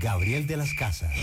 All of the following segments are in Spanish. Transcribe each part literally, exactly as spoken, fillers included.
Gabriel de las Casas.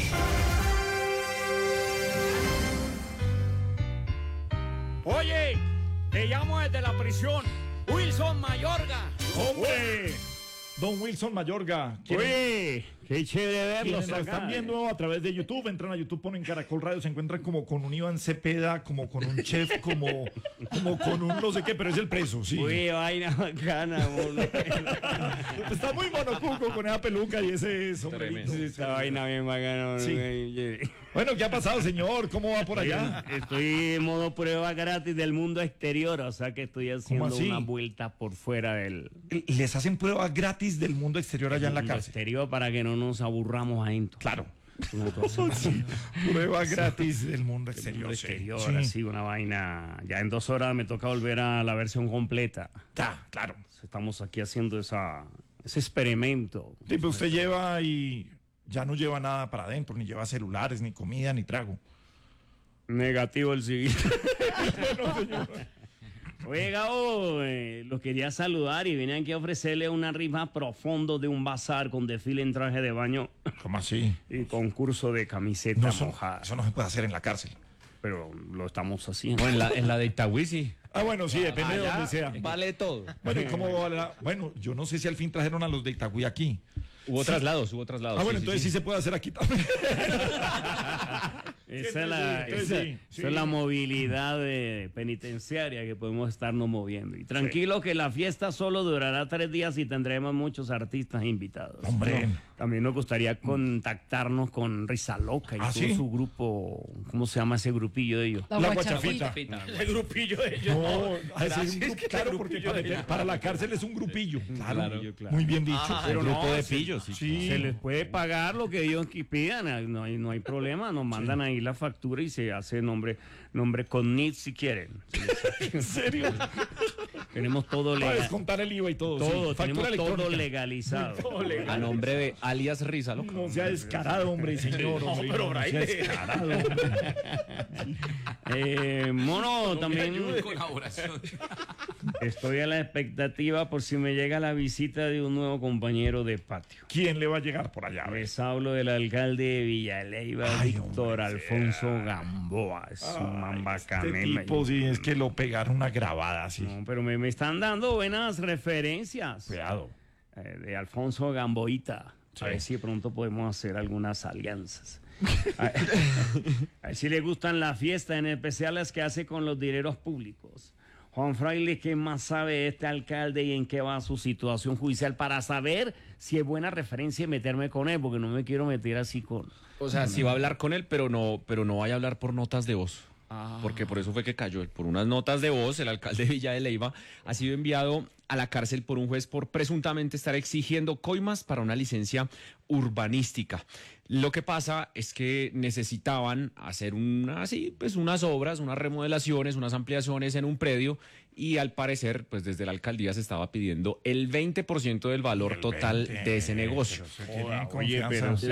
Oye, te llamo desde la prisión. Wilson Mayorga. ¡Hombre! Don Wilson Mayorga. Oye, qué chévere verlos Quienes lo acá. están viendo a través de YouTube, entran a YouTube, ponen Caracol Radio, se encuentran como con un Iván Cepeda, como con un chef, como, como con un no sé qué, pero es el preso, sí. Uy, vaina bacana, mono. Está muy monocuco con esa peluca y ese sombrerito. Esta vaina bien bacana, mono. Sí. Bueno, ¿qué ha pasado, señor? ¿Cómo va por allá? Estoy en modo prueba gratis del mundo exterior, o sea que estoy haciendo así? una vuelta por fuera del Les hacen pruebas gratis del mundo exterior allá en la mundo cárcel. exterior para que no nos aburramos adentro. Claro. Sí. Prueba gratis del mundo exterior. Mundo sí. exterior, Sí. así una vaina. Ya en dos horas me toca volver a la versión completa. Ta, claro. Estamos aquí haciendo esa, ese experimento. Sí, pero usted lleva y ya no lleva nada para adentro, ni lleva celulares, ni comida, ni trago. Negativo el siguiente. Oye, Gabo, eh, los quería saludar y vine aquí a ofrecerle una rifa profundo de un bazar con desfile en traje de baño ¿Cómo así? y concurso de camiseta No, eso, mojada. eso no se puede hacer en la cárcel. Pero lo estamos haciendo. No, en la, en la de Itagüí sí. Ah, bueno, sí, depende de donde sea. Vale todo. Bueno, ¿y cómo va la- Bueno, yo no sé si al fin trajeron a los de Itagüí aquí. Hubo traslados, hubo traslados. Ah, bueno, sí, entonces sí, sí, se puede hacer aquí también. Esa es la, Entonces, esa- sí, esa sí. es la movilidad de penitenciaria que podemos estarnos moviendo. Y tranquilo que la fiesta solo durará tres días y tendremos muchos artistas invitados. Hombre. No, también nos gustaría contactarnos con Risa Loca y ¿Ah, todo sí? su grupo. ¿Cómo se llama ese grupillo de ellos? La, La guachafita. guachafita. El grupillo de ellos. No, ah, ese es un Gracias, grupo, que claro, el porque grupillo para, de ellos. para la cárcel es un grupillo. Claro, Claro, claro. muy bien dicho. Ah, pero pero no, no, de se- pillos, sí. Sí. Se les puede pagar lo que ellos qui- pidan, no hay, no hay problema, nos mandan ahí la factura y se hace nombre, nombre con N I T si quieren. Se les- ¿En serio? Tenemos todo Para legal. descontar el I V A y todo. Todo, sí. tenemos Factura todo electrónica. legalizado. A nombre de alias Risa Loca. No sea descarado, hombre, señor. No, hombre, pero no sea Braille. descarado, hombre. Eh, mono, también estoy a la expectativa por si me llega la visita de un nuevo compañero de patio. ¿Quién le va a llegar por allá? ¿Ves? Les hablo del alcalde de Villaleiva, Ay, Víctor hombre, Alfonso Gamboa. Es un man bacán. Este me- tipo, sí, es que lo pegaron una grabada así. No, pero me, me están dando buenas referencias Cuidado. eh, de Alfonso Gamboita. Sí. A ver si de pronto podemos hacer algunas alianzas. A, a ver si le gustan las fiestas, en especial las que hace con los dineros públicos. Juan Fraile, ¿qué más sabe de este alcalde y en qué va su situación judicial para saber si es buena referencia y meterme con él? Porque no me quiero meter así con... O sea, sí va a hablar con él, pero no, pero no vaya a hablar por notas de voz. Ah. Porque por eso fue que cayó. Por unas notas de voz, el alcalde de Villa de Leyva ha sido enviado a la cárcel por un juez por presuntamente estar exigiendo coimas para una licencia urbanística. Lo que pasa es que necesitaban hacer una, así, pues unas obras, unas remodelaciones, unas ampliaciones en un predio y al parecer, pues desde la alcaldía se estaba pidiendo el veinte por ciento del valor El total veinte, de ese negocio. pero se tiene Oye, confianza. pero